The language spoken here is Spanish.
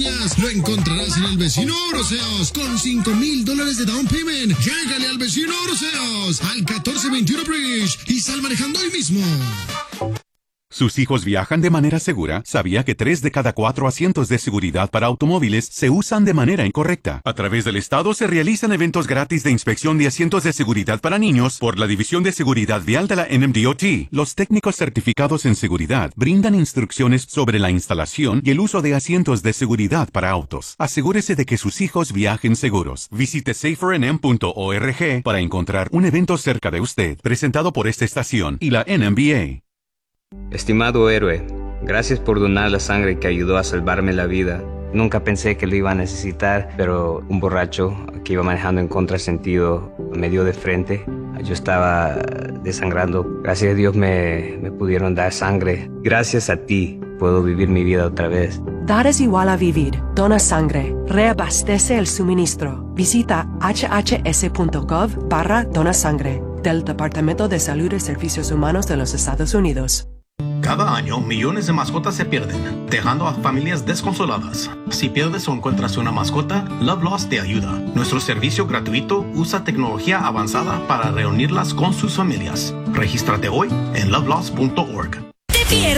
quieras, lo encontrarás en el vecino Oroseos con $5,000 de down payment. Llégale al vecino Oroseos al 1421 Bridge y sal manejando hoy mismo. ¿Sus hijos viajan de manera segura? ¿Sabía que 3 de cada 4 asientos de seguridad para automóviles se usan de manera incorrecta? A través del Estado se realizan eventos gratis de inspección de asientos de seguridad para niños por la División de Seguridad Vial de la NMDOT. Los técnicos certificados en seguridad brindan instrucciones sobre la instalación y el uso de asientos de seguridad para autos. Asegúrese de que sus hijos viajen seguros. Visite safernm.org para encontrar un evento cerca de usted, presentado por esta estación y la NMBA. Estimado héroe, gracias por donar la sangre que ayudó a salvarme la vida. Nunca pensé que lo iba a necesitar, pero un borracho que iba manejando en contrasentido me dio de frente. Yo estaba desangrando. Gracias a Dios me pudieron dar sangre. Gracias a ti puedo vivir mi vida otra vez. Dar es igual a vivir. Dona sangre. Reabastece el suministro. Visita hhs.gov/donasangre del Departamento de Salud y Servicios Humanos de los Estados Unidos. Cada año, millones de mascotas se pierden, dejando a familias desconsoladas. Si pierdes o encuentras una mascota, Love Lost te ayuda. Nuestro servicio gratuito usa tecnología avanzada para reunirlas con sus familias. Regístrate hoy en lovelost.org. Te pierdes